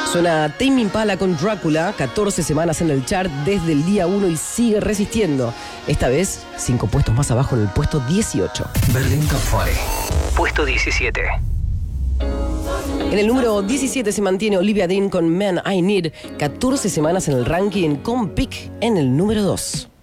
Suena Tame Impala con Drácula, 14 semanas en el chart desde el día 1 y sigue resistiendo. Esta vez, 5 puestos más abajo en el puesto 18. Berlín Top 40. Puesto 17. En el número 17 se mantiene Olivia Dean con Man I Need, 14 semanas en el ranking, con Pick en el número 2.